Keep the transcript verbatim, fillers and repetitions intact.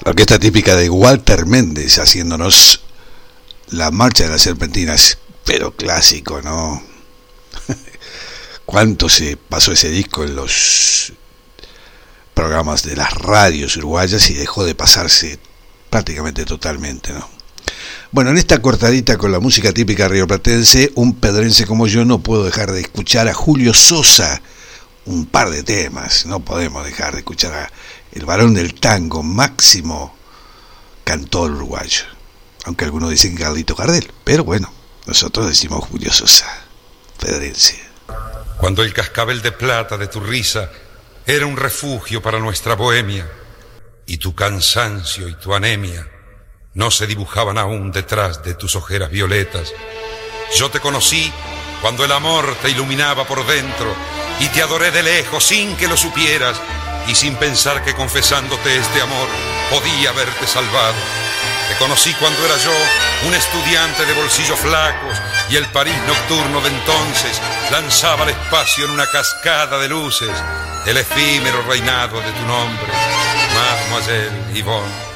orquesta típica de Walter Méndez haciéndonos La Marcha de las Serpentinas, pero clásico, ¿no? ¿Cuánto se pasó ese disco en los programas de las radios uruguayas y dejó de pasarse prácticamente totalmente, ¿no? Bueno, en esta cortadita con la música típica rioplatense, un pedrense como yo no puedo dejar de escuchar a Julio Sosa, un par de temas, no podemos dejar de escuchar a el varón del tango, máximo cantor uruguayo, aunque algunos dicen Carlito Gardel, pero bueno, nosotros decimos Julio Sosa, pedrense. Cuando el cascabel de plata de tu risa era un refugio para nuestra bohemia, y tu cansancio y tu anemia no se dibujaban aún detrás de tus ojeras violetas. Yo te conocí cuando el amor te iluminaba por dentro y te adoré de lejos sin que lo supieras y sin pensar que confesándote este amor podía haberte salvado. Te conocí cuando era yo un estudiante de bolsillos flacos y el París nocturno de entonces lanzaba al espacio en una cascada de luces el efímero reinado de tu nombre, Mademoiselle Yvonne.